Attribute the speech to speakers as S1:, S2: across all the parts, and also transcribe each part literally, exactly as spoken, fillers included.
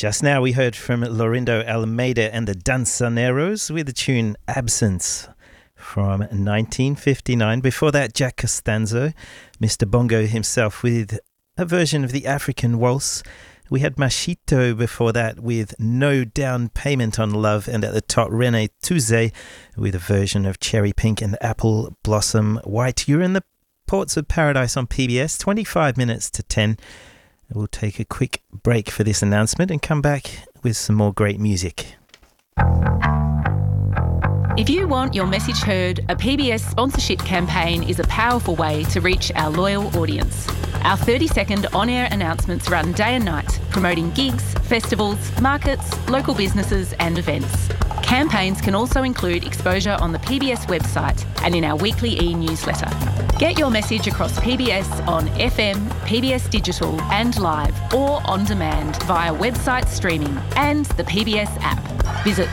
S1: Just now we heard from Lorindo Almeida and the Danzaneros with the tune Absence from nineteen fifty-nine. Before that, Jack Costanzo, Mister Bongo himself, with a version of the African Waltz. We had Machito before that with No Down Payment on Love, and at the top René Touze with a version of Cherry Pink and Apple Blossom White. You're in the Ports of Paradise on P B S, twenty-five minutes to ten. We'll take a quick break for this announcement and come back with some more great music.
S2: If you want your message heard, a P B S sponsorship campaign is a powerful way to reach our loyal audience. Our thirty-second on-air announcements run day and night, promoting gigs, festivals, markets, local businesses and events. Campaigns can also include exposure on the P B S website and in our weekly e-newsletter. Get your message across P B S on F M, P B S Digital and live, or on demand via website streaming and the P B S app. Visit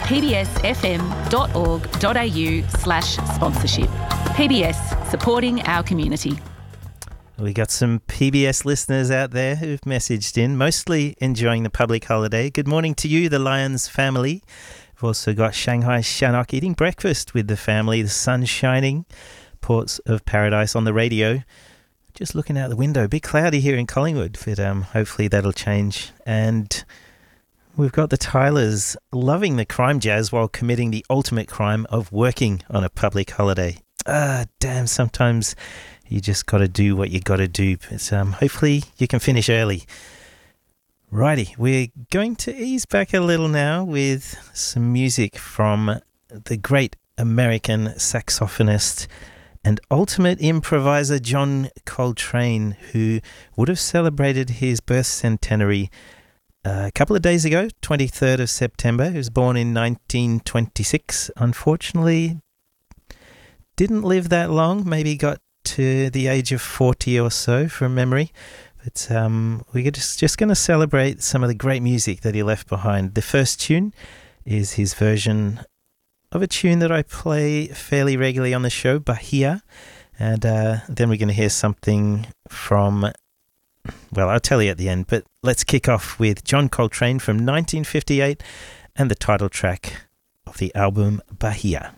S2: pbsfm.org.au slash sponsorship. P B S, supporting our community.
S1: We got some P B S listeners out there who've messaged in, mostly enjoying the public holiday. Good morning to you, the Lions family. We've also got Shanghai Shanok eating breakfast with the family, the sun shining, Ports of Paradise on the radio. Just looking out the window, a bit cloudy here in Collingwood, but um, hopefully that'll change. And we've got the Tylers loving the crime jazz while committing the ultimate crime of working on a public holiday. Ah, damn, sometimes you just got to do what you got to do. But um, hopefully you can finish early. Righty, we're going to ease back a little now with some music from the great American saxophonist and ultimate improviser John Coltrane, who would have celebrated his birth centenary uh, a couple of days ago, twenty-third of September. He was born in nineteen twenty-six. Unfortunately, didn't live that long, maybe got to the age of forty or so from memory. But um, we're just, just going to celebrate some of the great music that he left behind. The first tune is his version of a tune that I play fairly regularly on the show, Bahia. And uh, then we're going to hear something from, well, I'll tell you at the end. But let's kick off with John Coltrane from nineteen fifty-eight and the title track of the album, Bahia.